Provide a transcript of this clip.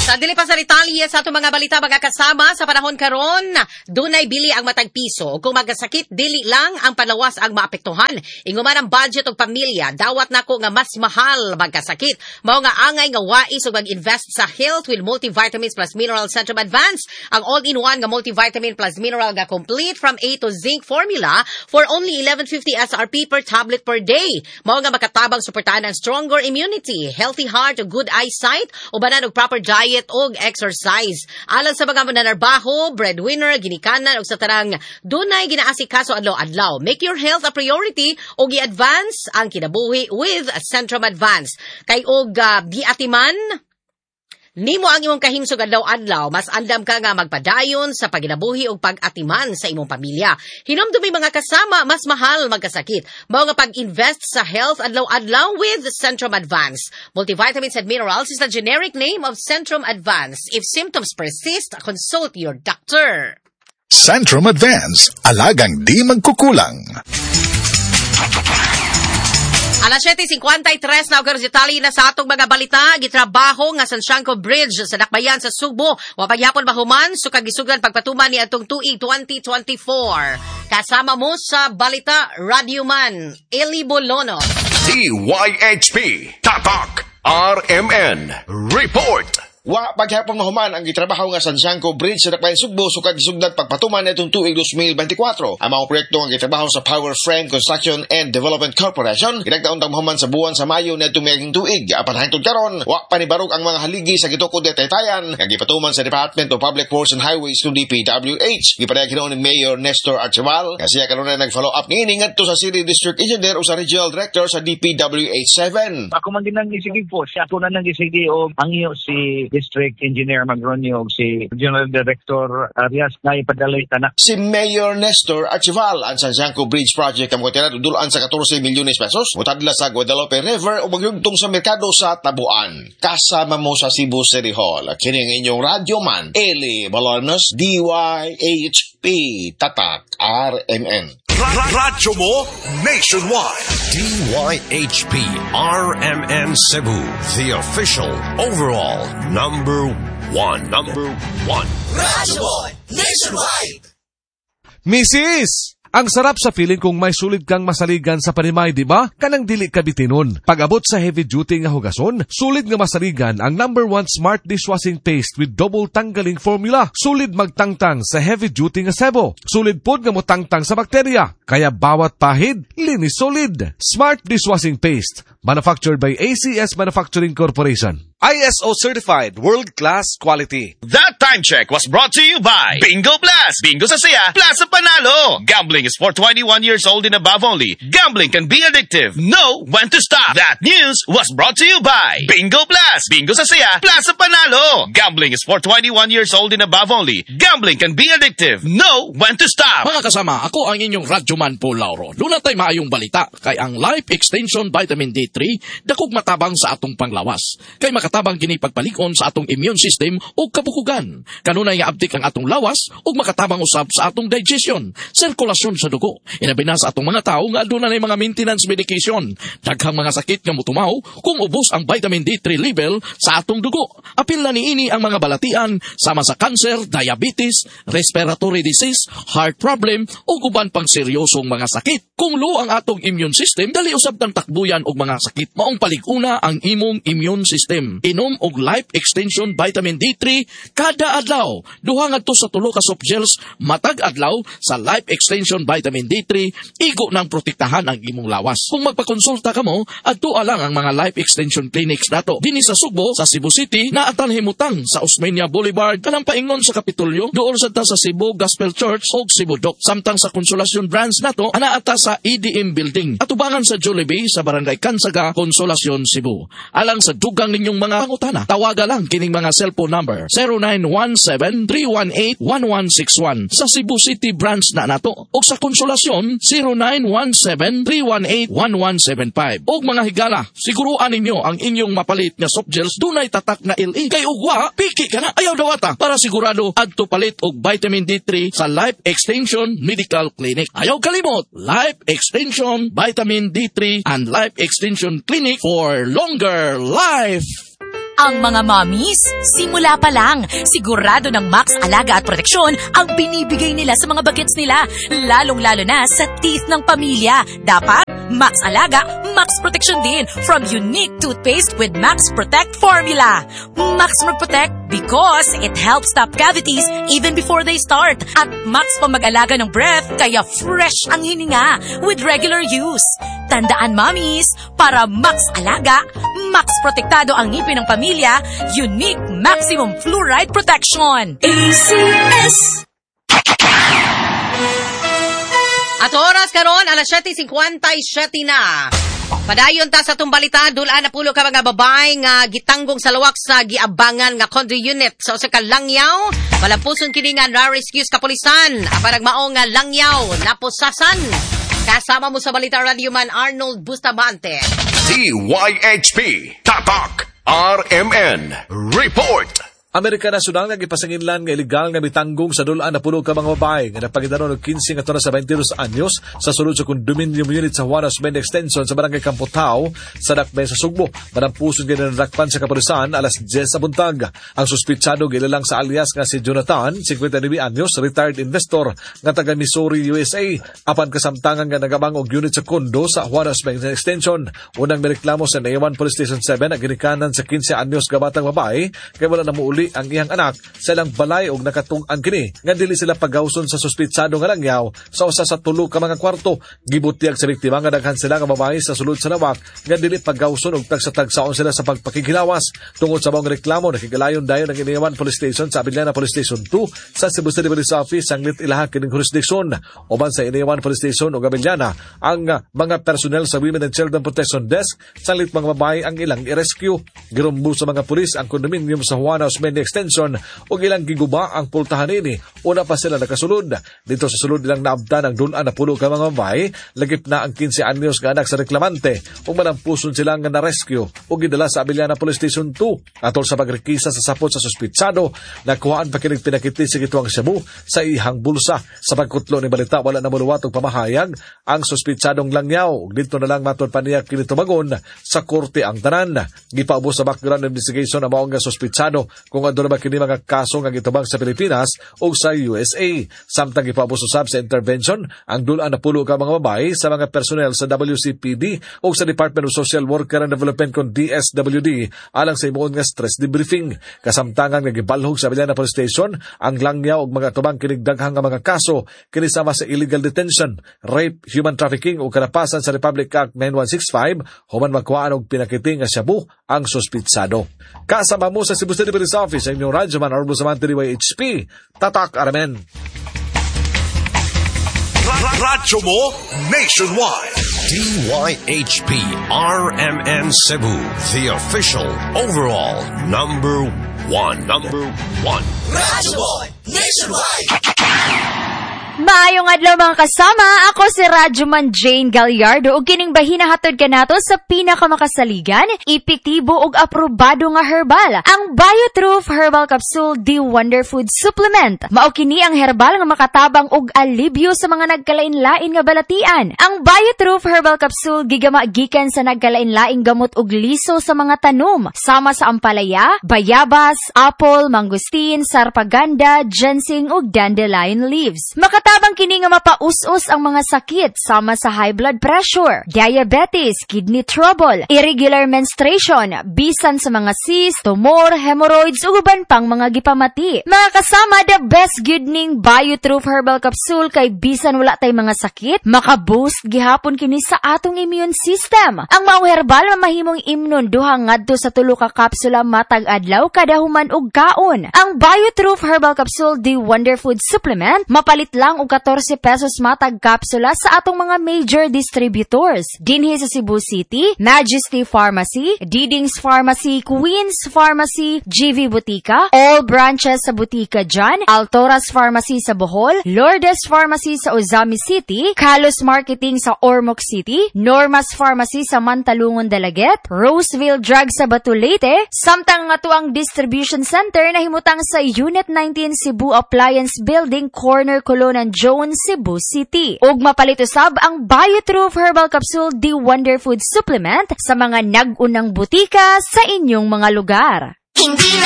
Sa dili pa sa detalye sa atong mga balita mga kasama sa panahon karon, dunay bili ang matag piso. Kung magasakit dili lang ang panlawas ang maapektuhan. Inguman ang budget og pamilya, dawat nako nga mas mahal magkasakit. Mao nga angay nga wais og mag-invest sa health with multivitamins plus mineral Centrum Advance. Ang all-in-one nga multivitamin plus mineral nga complete from A to zinc formula for only 11.50 SRP per tablet per day. Mao nga makatabang suportahan ang stronger immunity, healthy heart ug good eyesight, ubanan og proper diet og exercise. Alang sa mga mananarbaho, breadwinner, ginikanan og sa tarang dunay ginaasikaso adlaw-adlaw. Make your health a priority og i-advance ang kinabuhi with Centrum Advance. Kay og giatiman nimo ang imong kahimsog adlaw-adlaw, mas andam ka nga magpadayon sa paginabuhi og pag-atiman sa imong pamilya. Hinumdumi mga kasama, mas mahal magkasakit. Mao nga pag-invest sa health adlaw-adlaw with Centrum Advance. Multivitamins and minerals is the generic name of Centrum Advance. If symptoms persist, consult your doctor. Centrum Advance, alagang di magkukulang. Alas 7:53 na og detalye na sa atong mga balita. Gitrabaho nga Santiago Bridge sa Dakbayan sa Subo. Wa pagyapon mahuman sukad gisugan pagpatuman ni atong tuig 2024. Kasama mo sa balita Radio Man Eli Bolono. DYHP Tatak RMN Report. Wa paghapon mahuman ang gitrabaho nga Santiago Bridge sa Dakbayan Sugbo sukad gisugdan pagpatuman nitong tuig 2024. Ang mga proyekto nga gitrabaho sa Power Frame Construction and Development Corporation ginagtaon-tang mahuman sa buwan sa Mayo nitong miaging tuig. Apan hangtod karon, wa panibarog ang mga haligi sa gitukod detaytayan nga gipatuman sa Department of Public Works and Highways to DPWH. Gipadayag hinuon ni Mayor Nestor Archival nga siya karon na nag-follow up niini ngadto sa City District Engineer o sa Regional Director sa DPWH 7. Ako man ginang gisigi po, siya ko na nang gisigi o ang iyo si District Engineer Magronio ug si Regional Director Arias na ipadalay tanak. Si Mayor Nestor Archival ang Santiago Bridge Project ang mga dulaan sa 14 milyones pesos mutadla sa Guadalupe River o magyugtong sa merkado sa Tabuan. Kasama mo sa Cebu City Hall. Kini ang inyong Radio Man, Eli Balanos, DYHP Tatak RMN. Radyo mo Nationwide. DYHP RMN Cebu, the official overall number one. Radyo mo Nationwide. Mrs. Ang sarap sa feeling kung may sulit kang masaligan sa panimay, di ba? Kanang dili ka bitinon. Pag-abot sa heavy duty nga hugason, sulit nga masaligan ang number 1 smart dishwashing paste with double tanggaling formula. Sulit magtangtang sa heavy duty nga sebo. Sulit pod nga motangtang sa bakterya. Kaya bawat pahid, linis solid. Smart dishwashing paste, manufactured by ACS Manufacturing Corporation. ISO certified, world-class quality. That time check was brought to you by Bingo Plus. Bingo sa saya, plus sa panalo. Gambling is for 21 years old and above only. Gambling can be addictive. Know when to stop. That news was brought to you by Bingo Plus. Bingo sa saya, plus sa panalo. Gambling is for 21 years old and above only. Gambling can be addictive. Know when to stop. Mga kasama, ako ang inyong Radyoman Paul Lauro. Doon tayo maayong balita kay ang Life Extension Vitamin D3 dakog matabang sa atong panglawas. Kay makatabang kini pagpalikon sa atong immune system o kabukugan. Kanunay nga abdik ang atong lawas o makatabang usab sa atong digestion, sirkulasyon sa dugo. Inabi na sa atong mga tao nga aduna nay mga maintenance medication. Daghang mga sakit nga motumaw kung ubos ang vitamin D3 level sa atong dugo. Apil na niini ang mga balatian sama sa cancer, diabetes, respiratory disease, heart problem o uban pang seryosong mga sakit. Kung low ang atong immune system, dali usab tang takbuyan og mga sakit. Maong palig-una ang imong immune system. Inom og Life Extension Vitamin D3 kada adlaw. Duha ngadto sa 3 ka soft gels matag adlaw sa Life Extension Vitamin D3, igo nang protektahan ang imong lawas. Kung magpakonsulta kamo, adto lang ang mga Life Extension Clinics nato. Dinhi sa Sugbo, sa Cebu City, na atan himutang sa Osmeña Boulevard, kanang paingon sa Kapitolyo, doon sa Cebu Gospel Church ug Cebu Doc. Samtang sa Consolacion branch nato, ana ata sa EDM Building. Atubangan sa Jollibee sa Barangay Kansaga, Consolacion, Cebu. Alang sa dugang ninyong mga pangutana, tawaga lang kining mga cellphone number 0917-318-1161 sa Cebu City branch na nato o sa Consolacion 0917-318-1175. Og mga higala, siguruan ninyo ang inyong mapalit nga soft gels dunay tatak na LE. Kay ugwa, piki ka na ayaw dawata para sigurado adto palit og vitamin D3 sa Life Extension Medical Clinic. Ayaw kalimot, Life Extension Vitamin D3 and Life Extension Clinic for longer life. Ang mga mommies, simula pa lang, sigurado ng Max Alaga at Proteksyon ang binibigay nila sa mga bagets nila, lalong-lalo na sa teeth ng pamilya. Dapat Max Alaga, Max Proteksyon din from unique toothpaste with Max Protect formula. Max Protect because it helps stop cavities even before they start. At Max pa mag-alaga ng breath kaya fresh ang hininga with regular use. Tandaan mommies, para Max Alaga, Max Protektado ang ngipin ng pamilya, unique maximum fluoride protection. ACS! At oras karon alas 7:57 na. Padayon ta sa tumbalita, dulaan na pulo ka mga babae nga gitanggong sa lawak sa giabangan nga condo unit sa usa ka langyaw. Palampuson kini nga na-rescues kapulisan. Apan nagmao nga langyaw napusasan. Kasama mo sa Balita Radio Man Arnold Bustamante. DYHP Tatak RMN Report. Amerika Nasyonal nga gipasanginlan nga illegal nga mitanggong sa dulaan na pulo ka mga babae nga napagidano og 15 ngadto na sa 22 anyos sa sulod sa condominium unit sa Juanas Bend Extension sa barangay Campotao sa Dakbay sa Sugbo. Manampuson gyud nadakpan sa kapulisan alas 10 sa buntag. Ang suspitsado gilalang sa alias nga si Jonathan, 59 anyos, retired investor nga taga Missouri, USA. Apan kasamtangan nga nagabang og unit sa kondo sa Juanas Bend Extension. Unang mireklamo sa Naiwan Police Station 7 ang ginikanan sa 15 anyos ka batang babae kay wala na muuli ang iyang anak sa ilang balay og nakatungan kini nga dili sila pagawson sa suspitsado nga langyaw sa usa sa tulo ka mga kwarto. Gibutiag sa biktima nga daghan sila nga babae sa sulod sa lawak nga dili pagawson og tagsa-tagsaon sila sa pagpakighilawas. Tungod sa mga reklamo nakigalayon dayon ang Iniwan Police Station sa Abiliana Police Station 2 sa Cebu City Police Office sanglit ilaha kining jurisdiksyon. Uban sa Iniwan Police Station ug Abiliana ang mga personnel sa Women and Children Protection Desk sanglit mga babae ang ilang i-rescue. Girumbo sa mga pulis ang condominium sa Juanas Bend Extension o ilang giguba ang pultahan ini. Una pa sila nakasulod. Dito sa sulod ilang naabdan ang dulaan na pulo ka mga babae, lagip na ang 15 anyos nga anak sa reklamante o manampuson sila nga na-rescue o gidala sa Abiliana Police Station 2 atol sa pagrekisa sa sapot sa suspitsado. Nakuhaan pa kinig pinakiti sa gituang Cebu sa ihang bulsa. Sa pagkutlo ni balita wala na muluwat og pamahayag ang suspitsadong langyaw. Dito na lang matod pa niya kinitumagon sa korte ang tanan. Gipaubos sa background investigation ang maong nga suspitsado kung adto ba kini mga kaso nga gitubag sa Pilipinas o sa USA. Samtang ipaubos usab sa intervention ang dulaan na pulo ka mga babae sa mga personnel sa WCPD o sa Department of Social Worker and Development kon DSWD alang sa imoon nga stress debriefing. Kasamtangan nga gibalhog sa Abiliana Police Station ang langyaw og mga tubang kinigdaghang nga mga kaso kini sama sa illegal detention, rape, human trafficking o kalapasan sa Republic Act 9165 human magkuhaan og pinakiti nga shabu ang suspitsado. Kasama mo sa Cebu City Police Office sa inyong radyo man Arnold Bustamante DYHP Tatak RMN. Radyo mo nationwide. DYHP RMN Cebu, the official overall number one. Radyo mo nationwide. Maayong adlaw mga kasama, ako si Radyoman Jane Gallardo ug kining bahinahatod kanato sa pinakamakasaligan, epektibo ug aprobado nga herbal, ang Biotroof Herbal Capsule The Wonder Food Supplement. Mao kini ang herbal nga makatabang og alibyo sa mga nagkalain-lain nga balatian. Ang Biotroof Herbal Capsule gigama gikan sa nagkalain-laing gamot ug liso sa mga tanom, sama sa ampalaya, bayabas, apple, mangosteen, sarpaganda, ginseng ug dandelion leaves. Tabang kini nga mapaus-us ang mga sakit sama sa high blood pressure, diabetes, kidney trouble, irregular menstruation, bisan sa mga cyst, tumor, hemorrhoids ug uban pang mga gipamati. Mga kasama, the best good ning Biotroof Herbal Capsule kay bisan wala tay mga sakit, maka-boost gihapon kini sa atong immune system. Ang maong herbal mahimong imnon duha ngadto sa 3 ka kapsula matag adlaw kada human og kaon. Ang Biotroof Herbal Capsule The Wonder Food Supplement mapalit lang og 14 pesos matag kapsula sa atong mga major distributors. Dinhi sa Cebu City, Majesty Pharmacy, Didings Pharmacy, Queens Pharmacy, GV Butika, all branches sa Butika John, Altoras Pharmacy sa Bohol, Lourdes Pharmacy sa Ozami City, Kalos Marketing sa Ormoc City, Normas Pharmacy sa Mantalungon Dalaget, Roseville Drug sa Batulete, samtang nga tuang distribution center na himutang sa Unit 19 Cebu Appliance Building, Corner Colonan Jones, Cebu City. Ug mapalit usab ang Biotroof Herbal Capsule The Wonder Food Supplement sa mga nag-unang butika sa inyong mga lugar. Hindi